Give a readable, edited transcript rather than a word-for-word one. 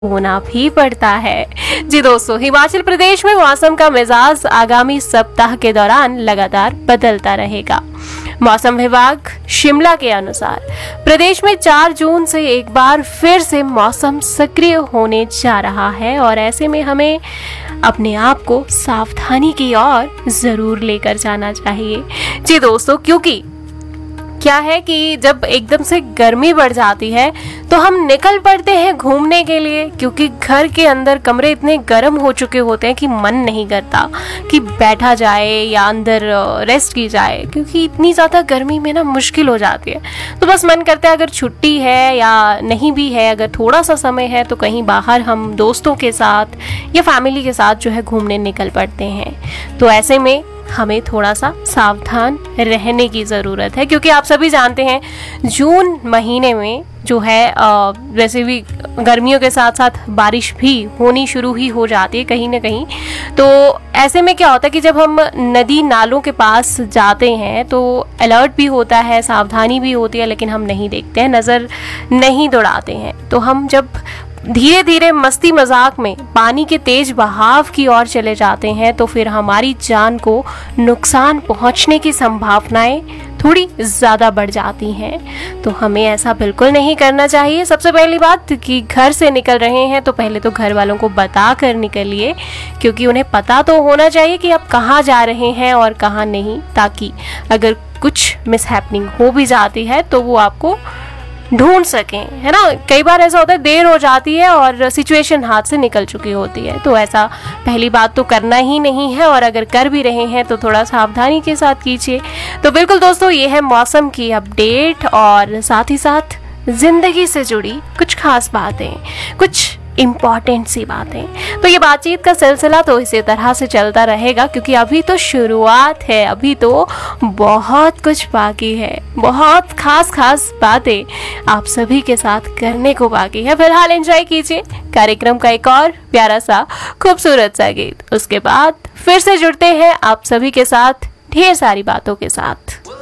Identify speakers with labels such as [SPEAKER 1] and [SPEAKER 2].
[SPEAKER 1] होना भी पड़ता है। जी दोस्तों, हिमाचल प्रदेश में मौसम का मिजाज आगामी सप्ताह के दौरान लगातार बदलता रहेगा। मौसम विभाग शिमला के अनुसार प्रदेश में 4 जून से एक बार फिर से मौसम सक्रिय होने जा रहा है और ऐसे में हमें अपने आप को सावधानी की ओर जरूर लेकर जाना चाहिए। जी दोस्तों, क्योंकि क्या है कि जब एकदम से गर्मी बढ़ जाती है तो हम निकल पड़ते हैं घूमने के लिए, क्योंकि घर के अंदर कमरे इतने गर्म हो चुके होते हैं कि मन नहीं करता कि बैठा जाए या अंदर रेस्ट की जाए, क्योंकि इतनी ज़्यादा गर्मी में ना मुश्किल हो जाती है। तो बस मन करता है अगर छुट्टी है या नहीं भी है, अगर थोड़ा सा समय है तो कहीं बाहर हम दोस्तों के साथ या फैमिली के साथ जो है घूमने निकल पड़ते हैं। तो ऐसे में हमें थोड़ा सा सावधान रहने की ज़रूरत है, क्योंकि आप सभी जानते हैं जून महीने में जो है वैसे भी गर्मियों के साथ साथ बारिश भी होनी शुरू ही हो जाती है कहीं ना कहीं। तो ऐसे में क्या होता है कि जब हम नदी नालों के पास जाते हैं तो अलर्ट भी होता है, सावधानी भी होती है, लेकिन हम नहीं देखते हैं, नज़र नहीं दौड़ाते हैं। तो हम जब धीरे धीरे मस्ती मजाक में पानी के तेज बहाव की ओर चले जाते हैं तो फिर हमारी जान को नुकसान पहुंचने की संभावनाएं थोड़ी ज़्यादा बढ़ जाती हैं। तो हमें ऐसा बिल्कुल नहीं करना चाहिए। सबसे पहली बात कि घर से निकल रहे हैं तो पहले तो घर वालों को बता कर निकलिए, क्योंकि उन्हें पता तो होना चाहिए कि आप कहाँ जा रहे हैं और कहाँ नहीं, ताकि अगर कुछ मिसहैपनिंग हो भी जाती है तो वो आपको ढूंढ सकें, है ना। कई बार ऐसा होता है देर हो जाती है और सिचुएशन हाथ से निकल चुकी होती है, तो ऐसा पहली बात तो करना ही नहीं है, और अगर कर भी रहे हैं तो थोड़ा सावधानी के साथ कीजिए। तो बिल्कुल दोस्तों, ये है मौसम की अपडेट और साथ ही साथ जिंदगी से जुड़ी कुछ खास बातें, कुछ इम्पॉर्टेंट सी बातें। तो ये बातचीत का सिलसिला तो इसी तरह से चलता रहेगा, क्योंकि अभी तो शुरुआत है, अभी तो बहुत कुछ बाकी है, बहुत खास बातें आप सभी के साथ करने को बाकी है। फिलहाल एंजॉय कीजिए कार्यक्रम का एक और प्यारा सा खूबसूरत सा गीत, उसके बाद फिर से जुड़ते हैं आप सभी के साथ ढेर सारी बातों के साथ।